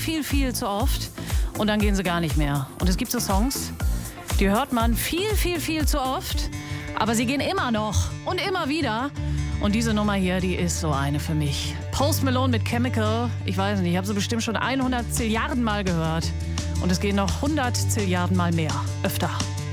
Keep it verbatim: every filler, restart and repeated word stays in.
viel, viel zu oft und dann gehen sie gar nicht mehr. Und es gibt so Songs, die hört man viel, viel, viel zu oft, aber sie gehen immer noch und immer wieder. Und diese Nummer hier, die ist so eine für mich. Post Malone mit Chemical, ich weiß nicht, ich habe sie bestimmt schon hundert Zilliarden Mal gehört. Und es gehen noch hundert Zilliarden Mal mehr, öfter.